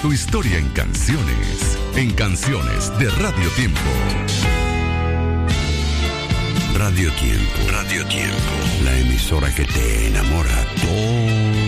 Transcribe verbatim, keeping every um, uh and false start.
tu historia en canciones. En Canciones de Radio Tiempo. Radio Tiempo. Radio Tiempo. La emisora que te enamora todo